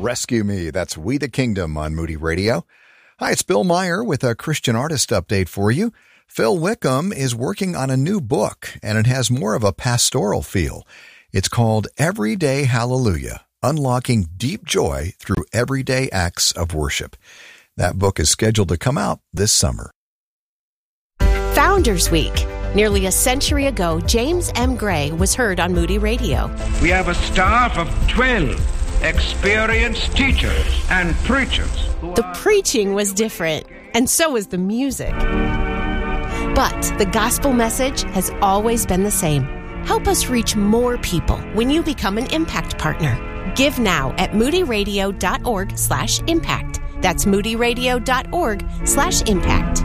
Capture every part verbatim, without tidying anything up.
Rescue Me. That's We the Kingdom on Moody Radio. Hi, it's Bill Meyer with a Christian artist update for you. Phil Wickham is working on a new book, and it has more of a pastoral feel. It's called Everyday Hallelujah, Unlocking Deep Joy Through Everyday Acts of Worship. That book is scheduled to come out this summer. Founders Week. Nearly a century ago, James M. Gray was heard on Moody Radio. We have a staff of twelve experienced teachers and preachers. The preaching was different, and so was the music. But the gospel message has always been the same. Help us reach more people when you become an Impact Partner. Give now at moodyradio.org slash impact. That's moodyradio.org slash impact.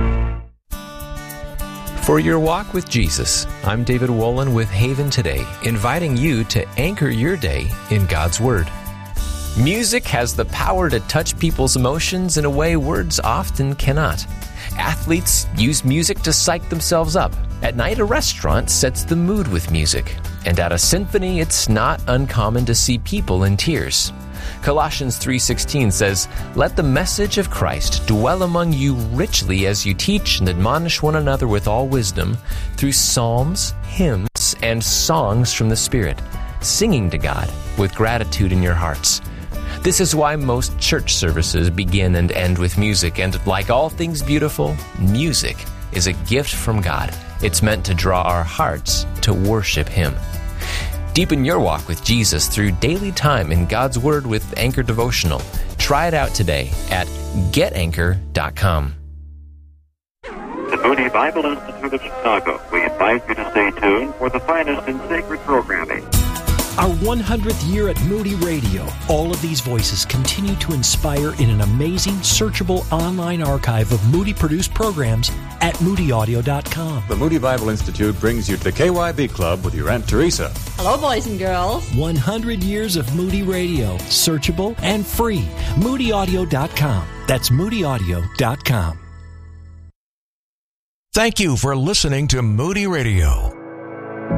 For your walk with Jesus, I'm David Wolin with Haven Today, inviting you to anchor your day in God's Word. Music has the power to touch people's emotions in a way words often cannot. Athletes use music to psych themselves up. At night, a restaurant sets the mood with music. And at a symphony, it's not uncommon to see people in tears. Colossians three sixteen says, "Let the message of Christ dwell among you richly as you teach and admonish one another with all wisdom through psalms, hymns, and songs from the Spirit, singing to God with gratitude in your hearts." This is why most church services begin and end with music, and like all things beautiful, music is a gift from God. It's meant to draw our hearts to worship Him. Deepen your walk with Jesus through daily time in God's Word with Anchor Devotional. Try it out today at get anchor dot com. The Moody Bible Institute of Chicago. We invite you to stay tuned for the finest in sacred programming. Our one hundredth year at Moody Radio. All of these voices continue to inspire in an amazing, searchable online archive of Moody-produced programs at moody audio dot com. The Moody Bible Institute brings you the K Y B Club with your Aunt Teresa. Hello, boys and girls. one hundred years of Moody Radio. Searchable and free. moody audio dot com. That's moody audio dot com. Thank you for listening to Moody Radio.